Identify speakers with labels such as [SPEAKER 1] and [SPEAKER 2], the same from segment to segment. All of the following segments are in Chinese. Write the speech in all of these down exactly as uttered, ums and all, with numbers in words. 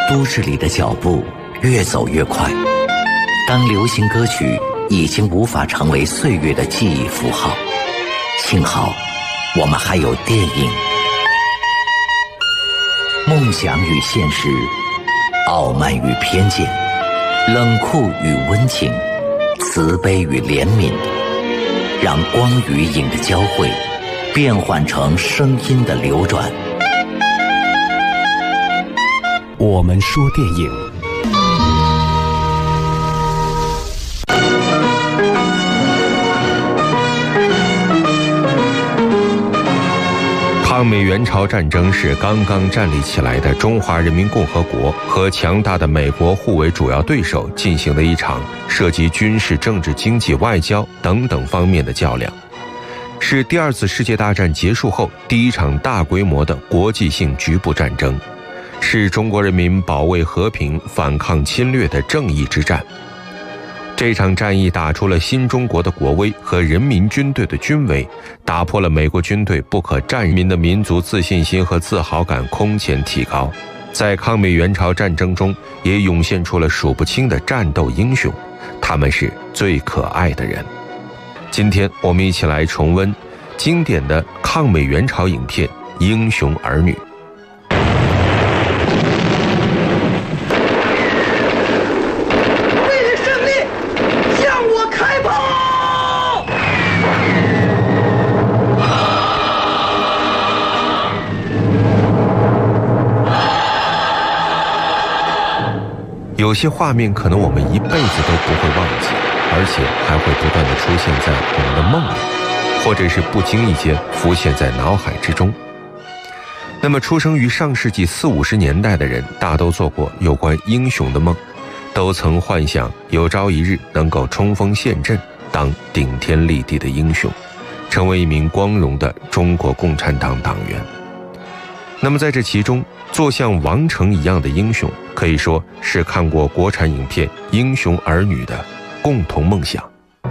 [SPEAKER 1] 都市里的脚步越走越快，当流行歌曲已经无法成为岁月的记忆符号，幸好我们还有电影。梦想与现实，傲慢与偏见，冷酷与温情，慈悲与怜悯，让光与影的交汇变换成声音的流转。
[SPEAKER 2] 我们说电影。
[SPEAKER 3] 抗美援朝战争是刚刚站立起来的中华人民共和国和强大的美国互为主要对手进行的一场涉及军事、政治、经济、外交等等方面的较量，是第二次世界大战结束后第一场大规模的国际性局部战争，是中国人民保卫和平、反抗侵略的正义之战。这场战役打出了新中国的国威和人民军队的军威，打破了美国军队不可战民的民族自信心和自豪感空前提高。在抗美援朝战争中，也涌现出了数不清的战斗英雄，他们是最可爱的人。今天我们一起来重温经典的抗美援朝影片《英雄儿女》。有些画面可能我们一辈子都不会忘记，而且还会不断地出现在我们的梦里，或者是不经意间浮现在脑海之中。那么出生于上世纪四五十年代的人，大都做过有关英雄的梦，都曾幻想有朝一日能够冲锋陷阵，当顶天立地的英雄，成为一名光荣的中国共产党党员。那么在这其中，做像王成一样的英雄，可以说是看过国产影片《英雄儿女》的共同梦想。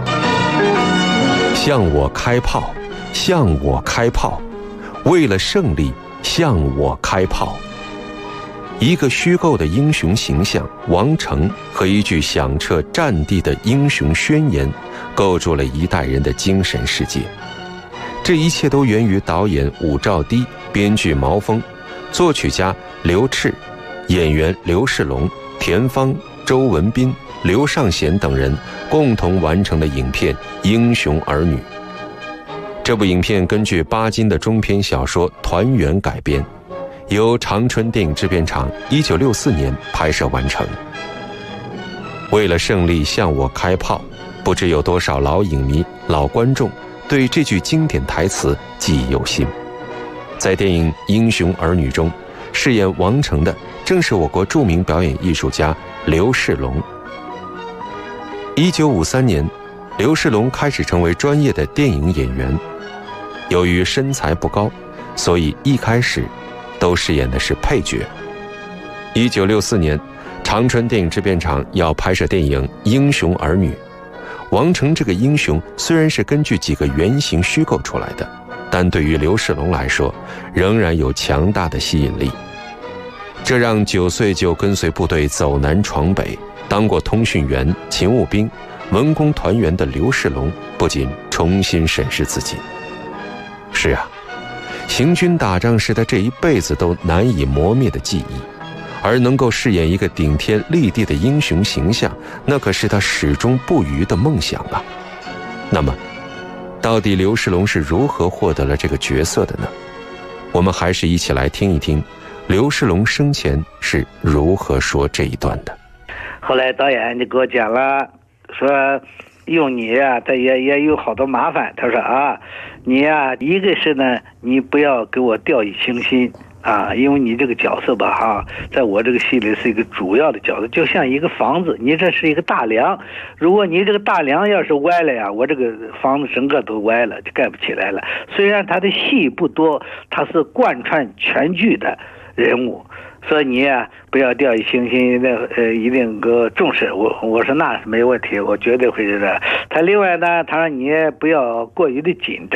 [SPEAKER 3] 向我开炮，向我开炮，为了胜利，向我开炮。一个虚构的英雄形象王成和一句响彻战地的英雄宣言，构筑了一代人的精神世界。这一切都源于导演武曌氐、编剧毛峰、作曲家刘炽、演员刘世龙、田芳、周文斌、刘尚贤等人共同完成的影片《英雄儿女》。这部影片根据巴金的中篇小说《团圆》改编，由长春电影制片厂一九六四年拍摄完成。为了胜利向我开炮，不知有多少老影迷、老观众对这句经典台词记忆犹新。在电影《英雄儿女》中，饰演王成的正是我国著名表演艺术家刘世龙。一九五三年，刘世龙开始成为专业的电影演员。由于身材不高，所以一开始都饰演的是配角。一九六四年，长春电影制片厂要拍摄电影《英雄儿女》，王成这个英雄虽然是根据几个原型虚构出来的，但对于刘世龙来说，仍然有强大的吸引力。这让九岁就跟随部队走南闯北，当过通讯员、勤务兵、文工团员的刘世龙不禁重新审视自己。是啊，行军打仗时的这一辈子都难以磨灭的记忆，而能够饰演一个顶天立地的英雄形象，那可是他始终不渝的梦想啊。那么到底刘世龙是如何获得了这个角色的呢？我们还是一起来听一听刘世龙生前是如何说这一段的。
[SPEAKER 4] 后来导演就给我讲了，说用你呀、啊，他也也有好多麻烦。他说啊，你呀、啊，一个是呢，你不要给我掉以轻心啊，因为你这个角色吧哈，在我这个戏里是一个主要的角色，就像一个房子，你这是一个大梁，如果你这个大梁要是歪了呀，我这个房子整个都歪了，就盖不起来了。虽然他的戏不多，他是贯穿全剧的人物，所以你呀、啊、不要掉以轻心，那呃一定给我重视。我我说那是没问题，我绝对会是这。他另外呢，他说你不要过于的紧张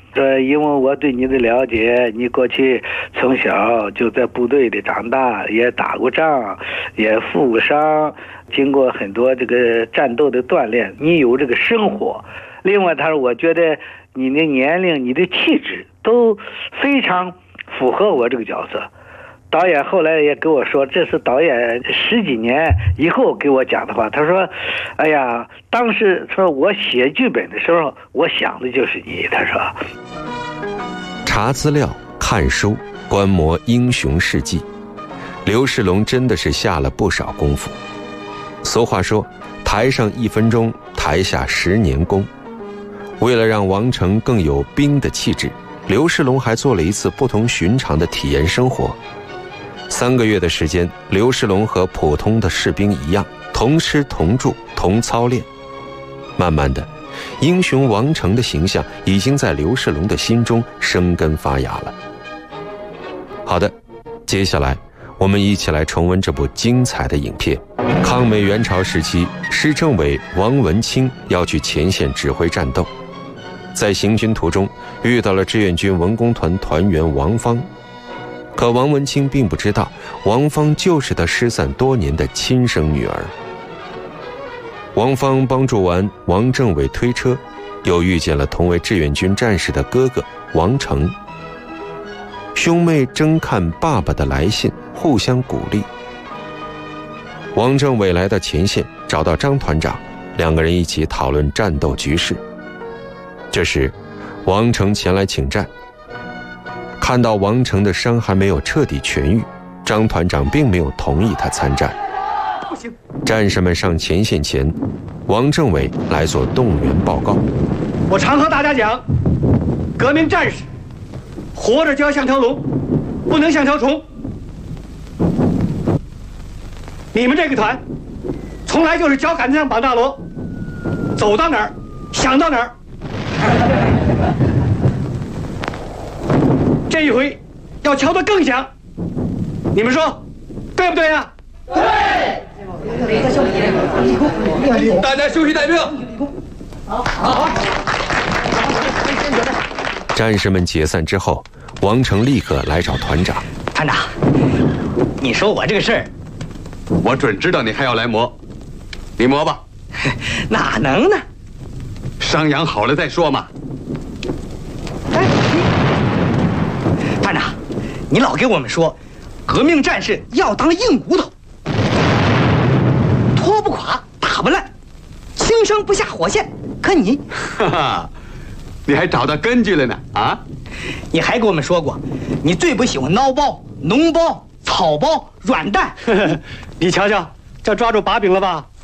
[SPEAKER 4] 说因为我对你的了解，你过去从小就在部队里长大，也打过仗，也负过伤，经过很多这个战斗的锻炼，你有这个生活。另外，他说我觉得你的年龄、你的气质都非常符合我这个角色。导演后来也跟我说，这是导演十几年以后给我讲的话。他说：“哎呀，当时说我写剧本的时候，我想的就是你。”他说：“
[SPEAKER 3] 查资料、看书、观摩英雄事迹，刘世龙真的是下了不少功夫。俗话说，台上一分钟，台下十年功。为了让王成更有兵的气质，刘世龙还做了一次不同寻常的体验生活。三个月的时间，刘世龙和普通的士兵一样，同吃同住同操练。慢慢的，英雄王成的形象已经在刘世龙的心中生根发芽了。好的，接下来我们一起来重温这部精彩的影片。抗美援朝时期，施政委王文清要去前线指挥战斗，在行军途中遇到了志愿军文工团团员王芳。可王文清并不知道，王芳就是他失散多年的亲生女儿。王芳帮助完王政委推车，又遇见了同为志愿军战士的哥哥王成。兄妹争看爸爸的来信，互相鼓励。王政委来到前线，找到张团长，两个人一起讨论战斗局势。这时，王成前来请战。看到王成的伤还没有彻底痊愈，张团长并没有同意他参战。战士们上前线前，王政委来做动员报告。
[SPEAKER 5] 我常和大家讲，革命战士活着就要像条龙，不能像条虫。你们这个团从来就是脚杆子上绑大锣，走到哪儿想到哪儿。这一回要敲得更响，你们说对不对呀？对。
[SPEAKER 6] 大家休息待命。
[SPEAKER 5] 好，好。
[SPEAKER 3] 战士们解散之后，王成立刻来找团长。
[SPEAKER 7] 团长，你说我这个事儿，
[SPEAKER 6] 我准知道你还要来磨，你磨吧。
[SPEAKER 7] 哪能呢？
[SPEAKER 6] 伤养好了再说嘛。
[SPEAKER 7] 哎，团长，你老给我们说，革命战士要当硬骨头，拖不垮，打不烂，轻声不下火线。可你，
[SPEAKER 6] 哈哈，你还找到根据了呢啊！
[SPEAKER 7] 你还给我们说过，你最不喜欢孬包、脓包、草包、软蛋。
[SPEAKER 5] 你瞧瞧，这抓住把柄了吧？